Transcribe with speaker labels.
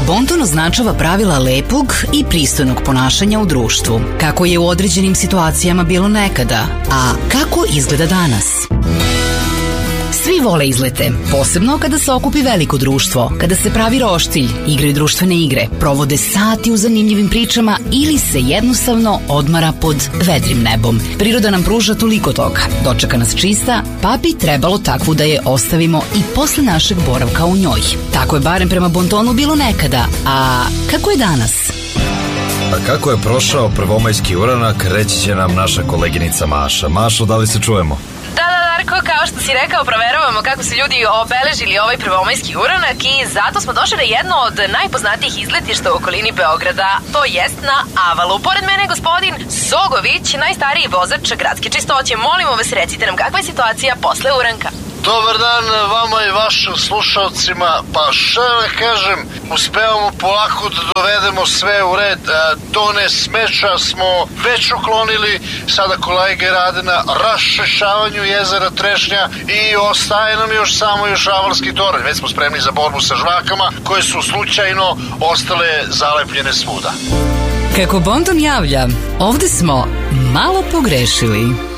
Speaker 1: Bonton označava pravila lepog i pristojnog ponašanja u društvu, kako je u određenim situacijama bilo nekada, a kako izgleda danas. Svi vole izlete, posebno kada se okupi veliko društvo, kada se pravi roštilj, igraju društvene igre, provode sati u zanimljivim pričama ili se jednostavno odmara pod vedrim nebom. Priroda nam pruža toliko toga, dočeka nas čista, pa bi trebalo takvu da je ostavimo i posle našeg boravka u njoj. Tako je barem prema Bontonu bilo nekada, a kako je danas?
Speaker 2: A kako je prošao prvomajski uranak, reći će nam naša koleginica Maša. Mašo, da li se čujemo?
Speaker 3: Da, Darko, kao što si rekao, proveravamo kako su ljudi obeležili ovaj prvomajski uranak i zato smo došli na jedno od najpoznatijih izletišta u okolini Beograda, to jest na Avalu. Pored mene je gospodin Sogović, najstariji vozač gradske čistoće. Molimo vas, recite nam kakva je situacija posle uranka.
Speaker 4: Dobar dan vama i vašim slušalcima. Pa šta da kažem, uspevamo polako da dovedemo sve u red. Tone smeća smo već uklonili, sada kolege rade na raščišćavanju jezera Trešnja i ostaje nam još samo avalski toranj. Već smo spremni za borbu sa žvakama koje su slučajno ostale zalepljene svuda.
Speaker 1: Kako Bonton javlja, ovde smo malo pogrešili.